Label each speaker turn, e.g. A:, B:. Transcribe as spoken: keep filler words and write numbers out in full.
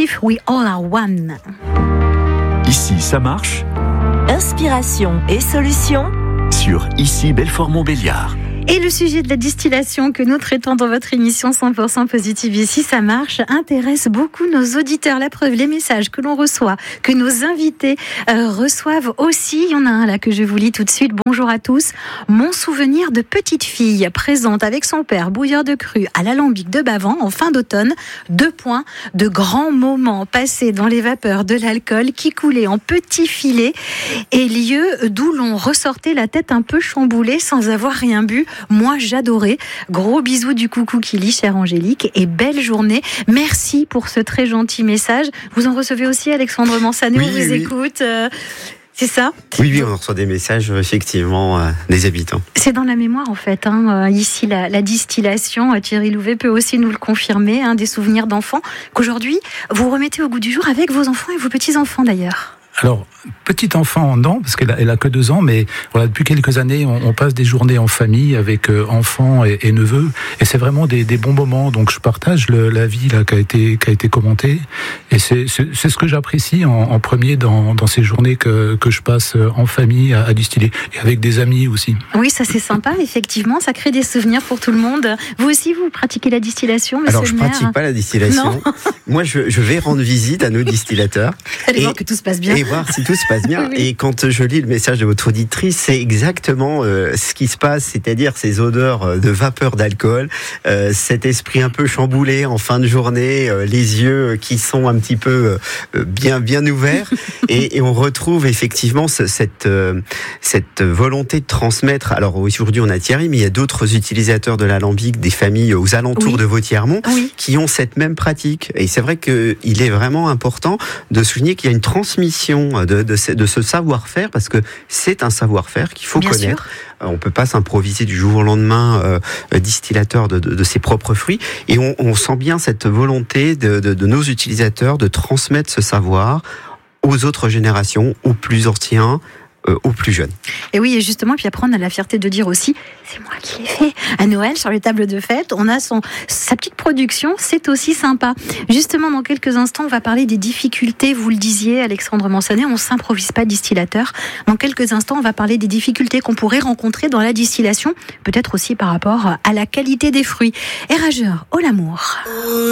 A: If We All Are One.
B: Ici, ça marche.
C: Inspiration et solutions
B: Sur Ici, Belfort-Montbéliard.
A: Et le sujet de la distillation que nous traitons dans votre émission cent pour cent Positive Ici, ça marche, intéresse beaucoup nos auditeurs. La preuve, les messages que l'on reçoit, que nos invités euh, reçoivent aussi. Il y en a un là que je vous lis tout de suite. Bonjour à tous. Mon souvenir de petite fille présente avec son père, bouilleur de cru, à l'alambic de Bavent en fin d'automne. Deux points de grands moments passés dans les vapeurs de l'alcool qui coulaient en petits filets et lieux d'où l'on ressortait la tête un peu chamboulée sans avoir rien bu. Moi, j'adorais. Gros bisous du coucou Kili, chère Angélique, et belle journée. Merci pour ce très gentil message. Vous en recevez aussi, Alexandre Mansanet,
D: oui,
A: on vous
D: oui.
A: écoute. Euh, c'est ça ?
D: Oui, oui, on reçoit des messages, effectivement, euh, des habitants.
A: C'est dans la mémoire, en fait. Hein. Ici, la, la distillation, Thierry Louvet peut aussi nous le confirmer, hein, des souvenirs d'enfants qu'aujourd'hui, vous remettez au goût du jour avec vos enfants et vos petits-enfants, d'ailleurs.
E: Alors, petit enfant, non, parce qu'elle a, elle a que deux ans, mais voilà, depuis quelques années, on, on passe des journées en famille avec euh, enfants et, et neveux, et c'est vraiment des, des bons moments. Donc, je partage le, la vie là qui a été qui a été commentée, et c'est, c'est, c'est ce que j'apprécie en, en premier dans, dans ces journées que que je passe en famille à, à distiller, et avec des amis aussi.
A: Oui, ça c'est sympa, effectivement, ça crée des souvenirs pour tout le monde. Vous aussi, vous pratiquez la distillation, monsieur
D: Alors, je
A: le
D: ne
A: maire ?
D: pratique pas la distillation.
A: Non.
D: Moi, je, je vais rendre visite à nos distillateurs.
A: Allez
D: et,
A: voir que tout se passe bien.
D: Et voir si tout se passe bien.
A: Oui, oui.
D: Et quand je lis le message de votre auditrice, c'est exactement euh, ce qui se passe, c'est-à-dire ces odeurs de vapeur d'alcool, euh, cet esprit un peu chamboulé en fin de journée, euh, les yeux qui sont un petit peu euh, bien bien ouverts, et, et on retrouve effectivement ce, cette euh, cette volonté de transmettre. Alors aujourd'hui on a Thierry, mais il y a d'autres utilisateurs de l'alambic, des familles aux alentours
A: Oui.
D: de Vautièrmont,
A: Oui.
D: qui ont cette même pratique. Et c'est vrai qu'il est vraiment important de souligner qu'il y a une transmission de, de, ce, de ce savoir-faire, parce que c'est un savoir-faire qu'il faut
A: Bien
D: connaître.
A: sûr.
D: On ne peut pas s'improviser du jour au lendemain euh, distillateur de, de, de ses propres fruits. Et on, on sent bien cette volonté de, de, de nos utilisateurs de transmettre ce savoir aux autres générations, aux plus anciens, euh, aux plus jeunes.
A: Et oui, et justement, puis après on a la fierté de dire aussi, c'est moi qui l'ai fait. À Noël, sur les tables de fête, on a son, sa petite production, c'est aussi sympa. Justement, dans quelques instants, on va parler des difficultés, vous le disiez, Alexandre Mansanet, on ne s'improvise pas distillateur. Dans quelques instants, on va parler des difficultés qu'on pourrait rencontrer dans la distillation, peut-être aussi par rapport à la qualité des fruits. Et rageur, oh l'amour.